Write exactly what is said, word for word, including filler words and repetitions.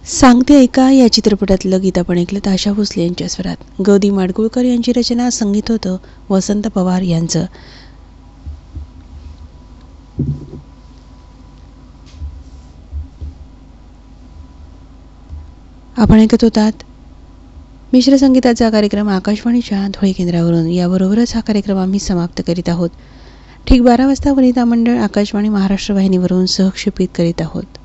सांगते ऐका या चित्रपटातलं गीत आपण ऐकलं तर आशा भोसले यांच्या स्वरात. गौदी माडगुळकर यांची रचना, संगीत होतं वसंत पवार यांचं. आपण ऐकत होतात मिश्र संगीताचा कार्यक्रम आकाशवाणीच्या धुळे केंद्रावरून. याबरोबरच हा कार्यक्रम आम्ही समाप्त करीत आहोत. ठीक बारा वाजता वनिता मंडळ आकाशवाणी महाराष्ट्र वाहिनीवरून सहक्षेपित करीत आहोत.